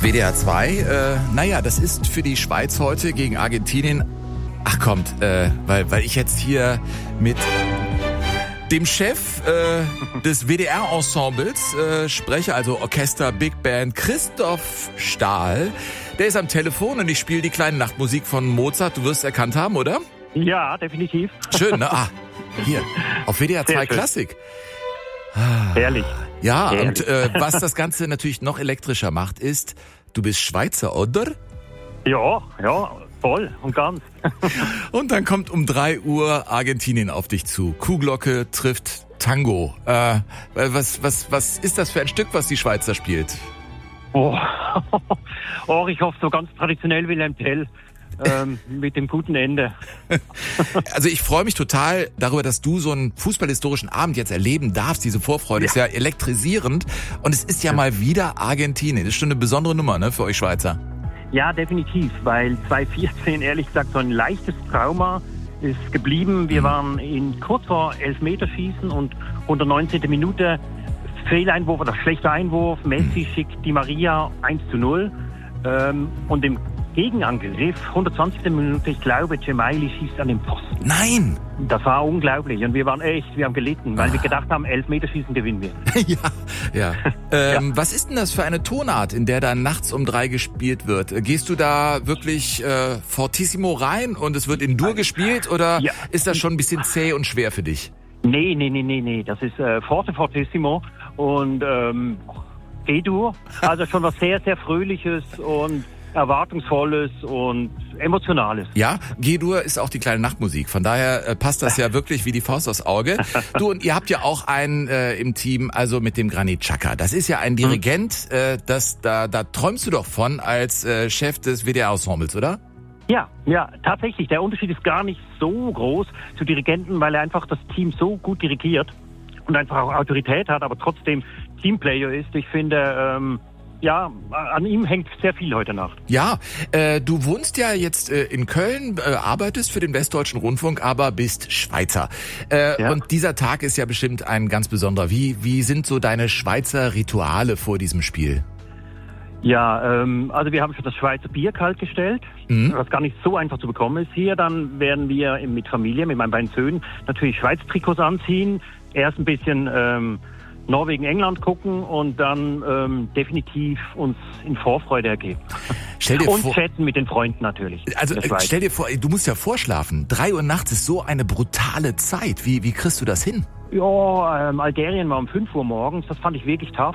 WDR 2, naja, das ist für die Schweiz heute gegen Argentinien. Ach kommt, weil ich jetzt hier mit dem Chef des WDR-Ensembles spreche, also Orchester Big Band, Christoph Stahl. Der ist am Telefon und ich spiele die kleine Nachtmusik von Mozart. Du wirst es erkannt haben, oder? Ja, definitiv. Schön, ne? Ah, hier, auf WDR 2 Klassik. Herrlich. Ja, Herrlich. und was das Ganze natürlich noch elektrischer macht, ist, du bist Schweizer, oder? Ja, voll und ganz. Und dann kommt um 3 Uhr Argentinien auf dich zu. Kuhglocke trifft Tango. Was ist das für ein Stück, was die Schweizer spielt? Oh, ich hoffe so ganz traditionell Wilhelm Tell. Mit dem guten Ende. Also ich freue mich total darüber, dass du so einen fußballhistorischen Abend jetzt erleben darfst. Diese Vorfreude ist ja elektrisierend. Und es ist ja mal wieder Argentinien. Das ist schon eine besondere Nummer, ne, für euch Schweizer. Ja, definitiv, weil 2014, ehrlich gesagt, so ein leichtes Trauma ist geblieben. Wir waren kurz vor Elfmeterschießen und 119. Minute Fehleinwurf oder schlechter Einwurf. Messi schickt Di Maria 1:0. Und im Gegenangriff, 120. Minute, ich glaube, Gemayli schießt an den Pfosten. Nein! Das war unglaublich und wir haben gelitten, weil wir gedacht haben, Elfmeterschießen gewinnen wir. Ja. Was ist denn das für eine Tonart, in der da nachts um 3 gespielt wird? Gehst du da wirklich fortissimo rein und es wird in Dur gespielt oder ist das schon ein bisschen zäh und schwer für dich? Nee. Das ist fortissimo und G-Dur. Also schon was sehr, sehr Fröhliches und Erwartungsvolles und Emotionales. Ja, G-Dur ist auch die kleine Nachtmusik. Von daher passt das ja wirklich wie die Faust aufs Auge. Du, und ihr habt ja auch einen im Team, also mit dem Granit Xhaka. Das ist ja ein Dirigent, da träumst du doch von als Chef des WDR-Ensembles, oder? Ja, tatsächlich. Der Unterschied ist gar nicht so groß zu Dirigenten, weil er einfach das Team so gut dirigiert und einfach auch Autorität hat, aber trotzdem Teamplayer ist. Ich finde, an ihm hängt sehr viel heute Nacht. Ja, du wohnst ja jetzt in Köln, arbeitest für den Westdeutschen Rundfunk, aber bist Schweizer. Und dieser Tag ist ja bestimmt ein ganz besonderer. Wie sind so deine Schweizer Rituale vor diesem Spiel? Ja, also wir haben schon das Schweizer Bier kalt gestellt, was gar nicht so einfach zu bekommen ist hier. Dann werden wir mit Familie, mit meinen beiden Söhnen, natürlich Schweizer Trikots anziehen. Erst ein bisschen Norwegen, England gucken und dann definitiv uns in Vorfreude ergeben. Und chatten mit den Freunden natürlich. Also stell dir vor, du musst ja vorschlafen. 3 Uhr nachts ist so eine brutale Zeit. Wie kriegst du das hin? Ja, Algerien war um 5 Uhr morgens. Das fand ich wirklich tough.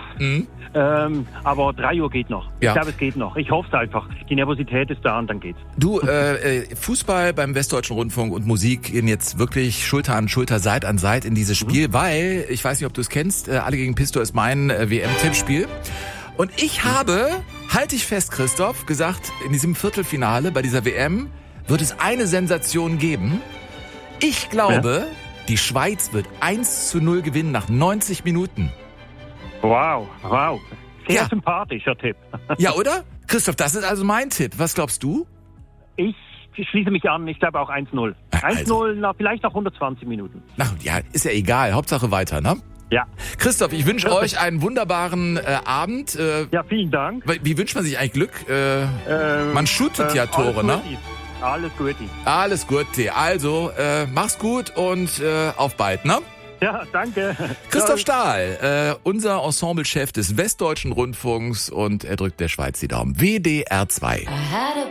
Aber 3 Uhr geht noch. Ja. Ich glaube, es geht noch. Ich hoffe es einfach. Die Nervosität ist da und dann geht's. Du, Fußball beim Westdeutschen Rundfunk und Musik gehen jetzt wirklich Schulter an Schulter, Seite an Seite in dieses Spiel, weil, ich weiß nicht, ob du es kennst, Alle gegen Pisto ist mein WM-Tippspiel. Und ich habe, halte ich fest, Christoph, gesagt, in diesem Viertelfinale bei dieser WM wird es eine Sensation geben. Ich glaube, die Schweiz wird 1:0 gewinnen nach 90 Minuten. Wow. Sehr sympathischer Tipp. Ja, oder? Christoph, das ist also mein Tipp. Was glaubst du? Ich schließe mich an. Ich glaube auch 1:0. 1:0 vielleicht nach 120 Minuten. Ja, ist ja egal. Hauptsache weiter, ne? Ja. Christoph, ich wünsche euch einen wunderbaren Abend. Ja, vielen Dank. Wie wünscht man sich eigentlich Glück? Man shootet ja Tore, ne? Alles Gute. Also, mach's gut und auf bald, ne? Ja, danke. Christoph Stahl, unser Ensemblechef des Westdeutschen Rundfunks und er drückt der Schweiz die Daumen. WDR 2.